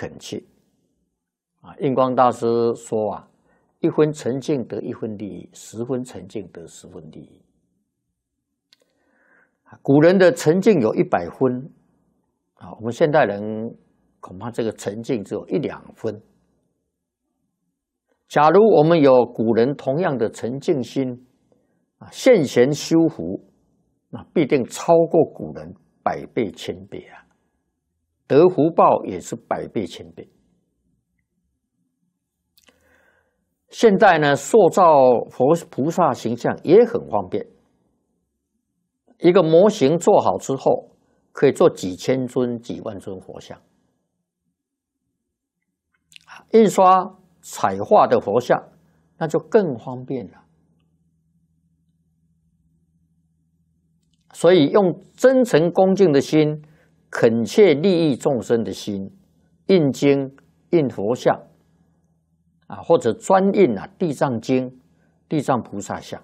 恳切。印光大师说啊，1分沉静得1分利益，10分沉静得10分利益。古人的沉静有100分，我们现代人恐怕这个沉静只有1、2分。假如我们有古人同样的沉静心，现贤修福，那必定超过古人100倍、1000倍啊，得福报也是100倍、1000倍。现在呢，塑造佛菩萨形象也很方便。一个模型做好之后，可以做几千尊、几万尊佛像。印刷、彩画的佛像，那就更方便了。所以，用真诚恭敬的心，恳切利益众生的心，印经、印佛像，或者专印地藏经、地藏菩萨像。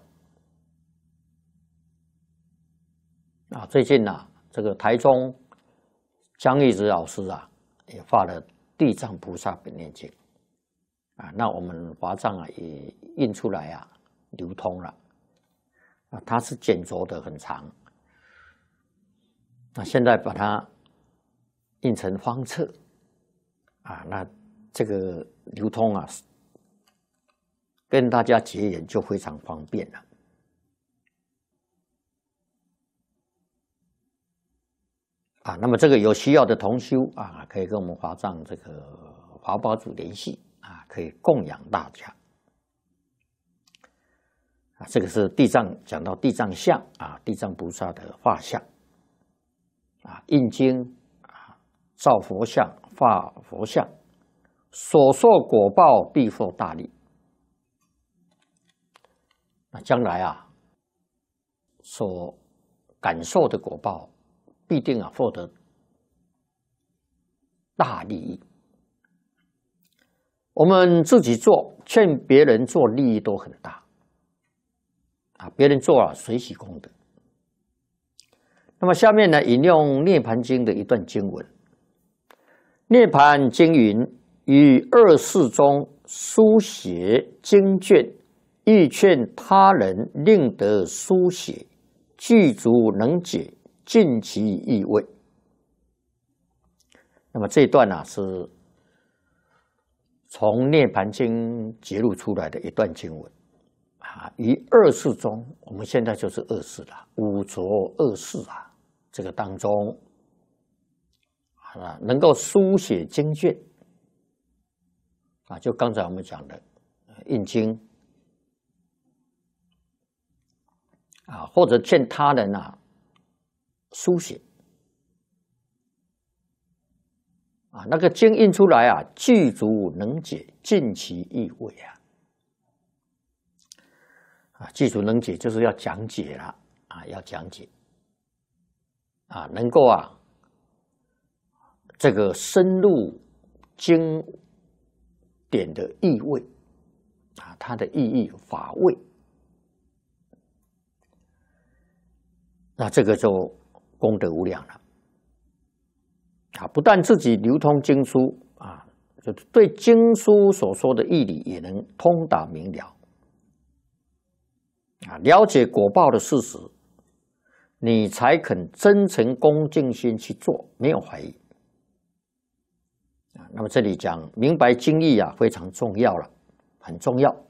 最近这个台中江义直老师也发了《地藏菩萨本愿经》那我们华藏也印出来流通了它是简拙的很长，那现在把它印成方册那这个流通跟大家结缘就非常方便了。那么这个有需要的同修可以跟我们华藏这个华宝组联系可以供养大家。这个是地藏，讲到地藏像地藏菩萨的画像印经造佛像、画佛像，所受果报必获大利。那将来所感受的果报必定获得大利益。我们自己做，劝别人做，利益都很大别人做随喜功德。那么下面呢，引用《涅盘经》的一段经文。涅盘经云：于2世中书写经卷，欲劝他人令得书写，具足能解，尽其意味。那么这一段是从《涅盘经》揭露出来的一段经文于2世中，我们现在就是2世了，5浊2世这个当中能够书写经卷就刚才我们讲的印经或者劝他人书写那个经印出来具足能解，尽其意味具足能解就是要讲解了要讲解能够这个深入经典的意味它的意义法味，那这个就功德无量了不但自己流通经书就对经书所说的义理也能通达明了了解果报的事实，你才肯真诚恭敬心去做，没有怀疑那么这里讲明白经义非常重要了，很重要。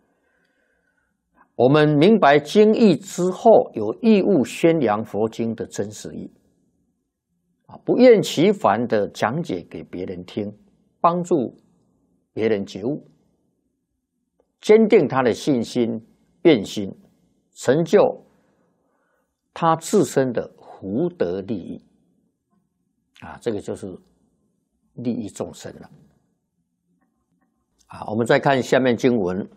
我们明白经义之后，有义务宣扬佛经的真实义不厌其烦的讲解给别人听，帮助别人觉悟，坚定他的信心、愿心，成就他自身的福德利益这个就是利益众生了我们再看下面经文：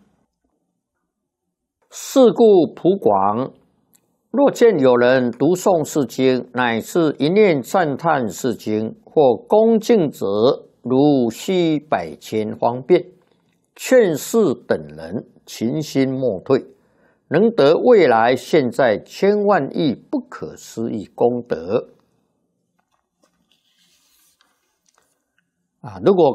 是故普广，若见有人读诵是经，乃至一念赞叹是经，或恭敬者，如须百千方便，劝世等人勤心莫退，能得未来现在千万亿不可思议功德如果